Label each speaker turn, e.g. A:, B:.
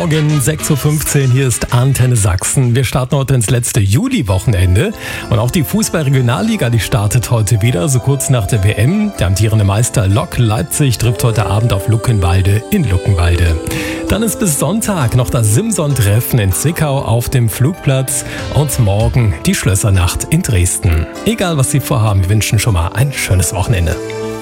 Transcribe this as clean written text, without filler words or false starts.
A: Morgen, 6.15 Uhr, hier ist Antenne Sachsen. Wir starten heute ins letzte Juli-Wochenende und auch die Fußball-Regionalliga, die startet heute wieder, so kurz nach der WM. Der amtierende Meister Lok Leipzig trifft heute Abend auf Luckenwalde in Luckenwalde. Dann ist bis Sonntag noch das Simson-Treffen in Zwickau auf dem Flugplatz und morgen die Schlössernacht in Dresden. Egal, was Sie vorhaben, wir wünschen schon mal ein schönes Wochenende.